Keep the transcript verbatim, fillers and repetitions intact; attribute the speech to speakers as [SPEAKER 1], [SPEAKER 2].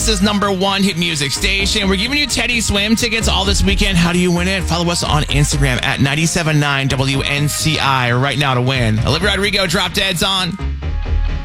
[SPEAKER 1] Texas' number one hit music station. We're giving you Teddy Swim tickets all this weekend. How do you win it? Follow us on Instagram at ninety-seven point nine W N C I right now to win. Olivia Rodrigo, Drop Dead's on.